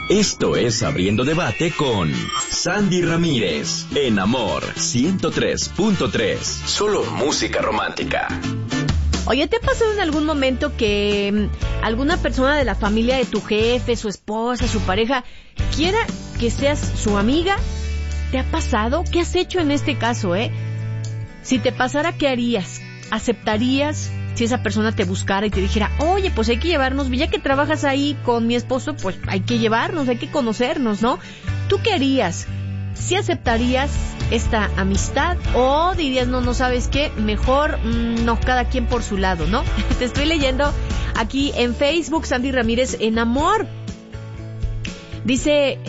Esto es Abriendo Debate con Sandy Ramírez, en Amor 103.3. Solo música romántica. Oye, ¿te ha pasado en algún momento que alguna persona de la familia de tu jefe, su esposa, su pareja, quiera que seas su amiga? ¿Te ha pasado? ¿Qué has hecho en este caso, Si te pasara, ¿qué harías? ¿Aceptarías si esa persona te buscara y te dijera, oye, pues hay que llevarnos, ya que trabajas ahí con mi esposo, pues hay que llevarnos, hay que conocernos, ¿no? ¿Tú qué harías? ¿Sí aceptarías esta amistad o dirías, no sabes qué, mejor no, cada quien por su lado, ¿no? Te estoy leyendo aquí en Facebook, Sandy Ramírez en Amor. Dice,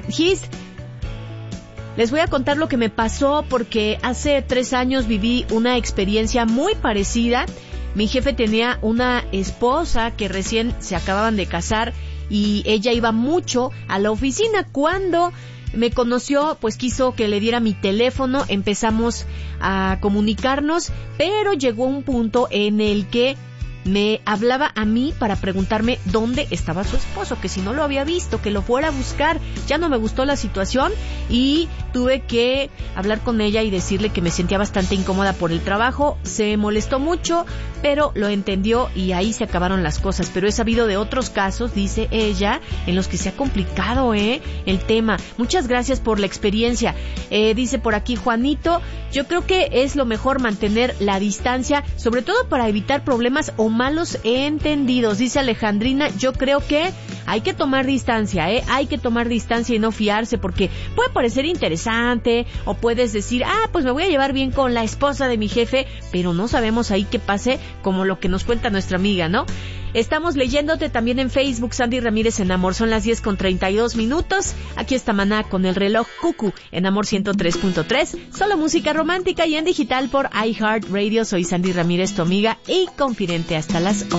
les voy a contar lo que me pasó porque hace 3 años viví una experiencia muy parecida. Mi jefe tenía una esposa que recién se acababan de casar y ella iba mucho a la oficina. Cuando me conoció, pues quiso que le diera mi teléfono, empezamos a comunicarnos, pero llegó un punto en el que me hablaba a mí para preguntarme dónde estaba su esposo, que si no lo había visto, que lo fuera a buscar. Ya no me gustó la situación y tuve que hablar con ella y decirle que me sentía bastante incómoda por el trabajo. Se molestó mucho, pero lo entendió y ahí se acabaron las cosas. Pero he sabido de otros casos, dice ella, en los que se ha complicado el tema. Muchas gracias por la experiencia. Dice por aquí Juanito, yo creo que es lo mejor mantener la distancia, sobre todo para evitar problemas o malos entendidos. Dice Alejandrina, yo creo que hay que tomar distancia, hay que tomar distancia y no fiarse, porque puede parecer interesante o puedes decir, pues me voy a llevar bien con la esposa de mi jefe, pero no sabemos ahí qué pase, como lo que nos cuenta nuestra amiga, ¿no? Estamos leyéndote también en Facebook, Sandy Ramírez en Amor. Son las 10:32. Aquí está Maná con el reloj cucú en Amor 103.3. Solo música romántica y en digital por iHeartRadio. Soy Sandy Ramírez, tu amiga y confidente hasta las 11.